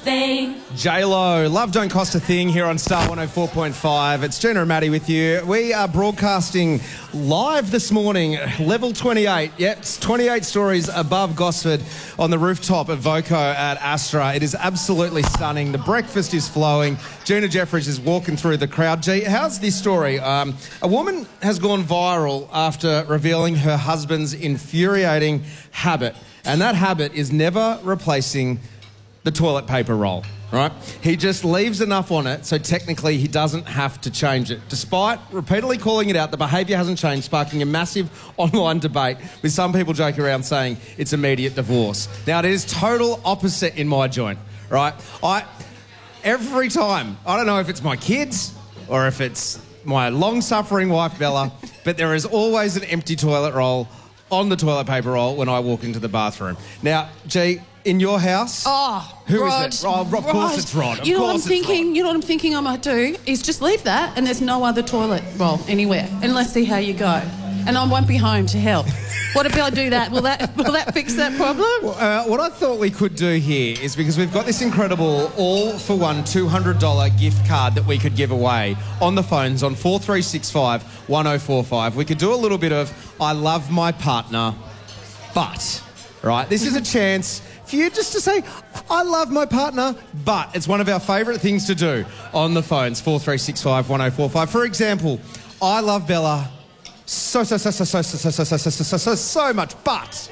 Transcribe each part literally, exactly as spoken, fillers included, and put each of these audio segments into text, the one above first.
thing. J-Lo, Love Don't Cost a Thing here on Star one oh four point five. It's Gina and Maddie with you. We are broadcasting live this morning, level twenty-eight. Yep, it's twenty-eight stories above Gosford on the rooftop of Voco at Astra. It is absolutely stunning. The breakfast is flowing. Gina Jeffries is walking through the crowd. G, how's this story? Um, a woman has gone viral after revealing her husband's infuriating habit. And that habit is never replacing the toilet paper roll, right? He just leaves enough on it so technically he doesn't have to change it. Despite repeatedly calling it out, the behaviour hasn't changed, sparking a massive online debate with some people joking around saying it's immediate divorce. Now, it is total opposite in my joint, right? I every time, I don't know if it's my kids or if it's my long-suffering wife, Bella, but there is always an empty toilet roll on the toilet paper roll when I walk into the bathroom. Now, G, in your house, oh, who Rod, is it? Oh, of Rod. course it's Rod. Of you know what I'm course it's thinking? Rod. You know what I'm thinking I might do is just leave that and there's no other toilet roll anywhere and let's see how you go. And I won't be home to help. What if I do that? Will that will that fix that problem? Well, uh, what I thought we could do here is, because we've got this incredible all-for-one two hundred dollars gift card that we could give away on the phones on four three six five, one oh four five. We could do a little bit of I love my partner, but, right? This is a chance for you just to say, I love my partner, but. It's one of our favourite things to do on the phones, four three six five, one oh four five. For example, I love Bella so, so, so, so, so, so, so, so, so, so, so, so, so much, but,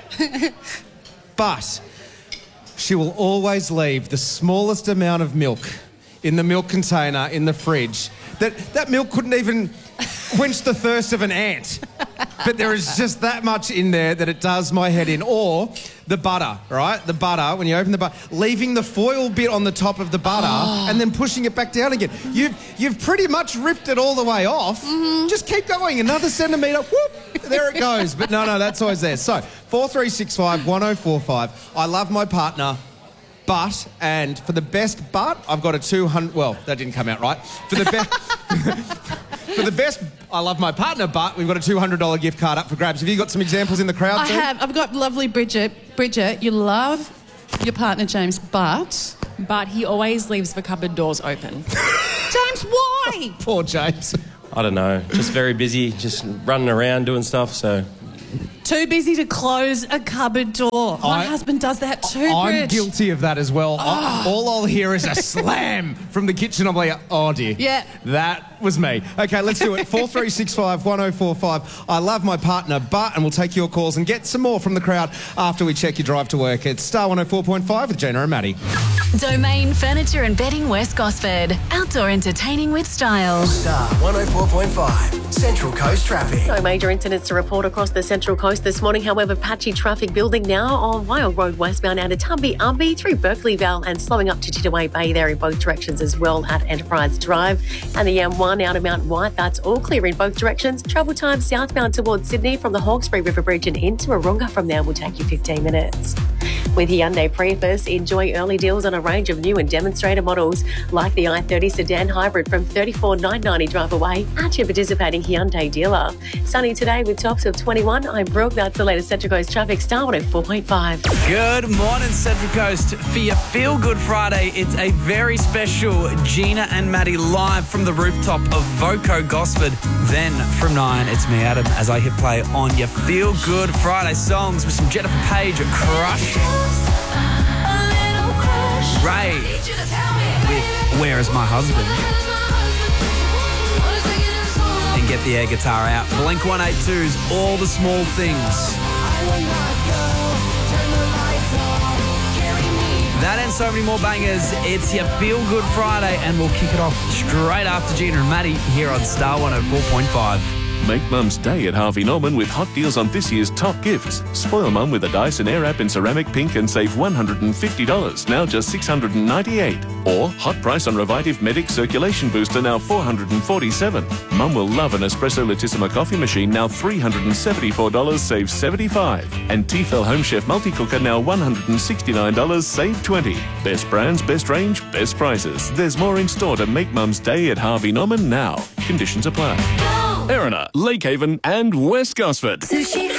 but she will always leave the smallest amount of milk in the milk container in the fridge. That, that milk couldn't even quench the thirst of an ant. But there is just that much in there that it does my head in. Or the butter, right? The butter, when you open the butter, leaving the foil bit on the top of the butter oh. and then pushing it back down again. You've, you've pretty much ripped it all the way off. Mm-hmm. Just keep going. Another centimetre, whoop, there it goes. But no, no, that's always there. So, four three six five, one oh four five. I love my partner, but, and for the best but, I've got a two hundred... Well, that didn't come out right. For the best... For the best, I love my partner, but we've got a two hundred dollars gift card up for grabs. Have you got some examples in the crowd, I too? have. I've got lovely Bridget. Bridget, you love your partner, James, but... But he always leaves the cupboard doors open. James, why? Poor James. I don't know. Just very busy, just running around doing stuff, so... Too busy to close a cupboard door. My I, husband does that too, I'm Bridge. guilty of that as well. Oh. I, all I'll hear is a slam from the kitchen. I'm like, oh, dear. Yeah. That was me. Okay, let's do it. four three six five, one oh four five. I love my partner, but... And we'll take your calls and get some more from the crowd after we check your drive to work. It's Star one oh four point five with Gina and Maddie. Domain Furniture and Bedding West Gosford. Outdoor entertaining with style. Star one oh four point five. Central Coast traffic. No major incidents to report across the Central Coast this morning. However, patchy traffic building now on Wild Road westbound out of Tumby Umby through Berkeleyville and slowing up to Tittaway Bay there in both directions as well at Enterprise Drive. And the M one out of Mount White, that's all clear in both directions. Travel time southbound towards Sydney from the Hawkesbury River Bridge and into Arunga from there will take you fifteen minutes. With Hyundai Prius, enjoy early deals on a range of new and demonstrator models like the i thirty sedan hybrid from thirty-four thousand nine hundred ninety drive away at your participating Hyundai dealer. Sunny today with tops of twenty-one. I'm Brooke. That's the latest Central Coast traffic. Star one oh four point five. Good morning, Central Coast. For your Feel Good Friday, it's a very special Gina and Maddie live from the rooftop of Voco Gosford. Then from nine, it's me, Adam, as I hit play on your Feel Good Friday songs with some Jennifer Page at Crush. Ray with Where Is My Husband? And get the air guitar out. Blink one eighty-two's All the Small Things. That and so many more bangers. It's your Feel Good Friday, and we'll kick it off straight after Gina and Maddie here on Star one oh four point five. Make Mum's Day at Harvey Norman with hot deals on this year's top gifts. Spoil Mum with a Dyson Airwrap in ceramic pink and save one hundred fifty dollars, now just six hundred ninety-eight dollars. Or hot price on Revitive Medic Circulation Booster, now four hundred forty-seven dollars. Mum will love an Espresso Latissima coffee machine, now three hundred seventy-four dollars, save seventy-five dollars. And Tefal Home Chef Multi-Cooker, now one hundred sixty-nine dollars, save twenty dollars. Best brands, best range, best prices. There's more in store to make Mum's Day at Harvey Norman now. Conditions apply. Erina, Lake Haven and West Gosford. Sushi.